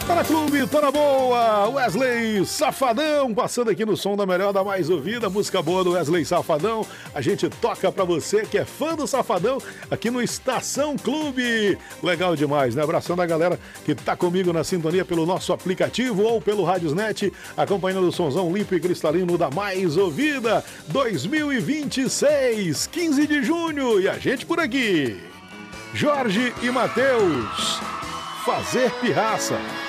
Tá na clube, tá na boa, Wesley Safadão, passando aqui no som da melhor, da mais ouvida, música boa do Wesley Safadão. A gente toca pra você que é fã do Safadão, aqui no Estação Clube. Legal demais, né? Abraçando a galera que tá comigo na sintonia pelo nosso aplicativo ou pelo Radiosnet, acompanhando o sonzão limpo e cristalino da mais ouvida, 2026, 15 de junho, e a gente por aqui. Jorge e Matheus, Fazer Pirraça.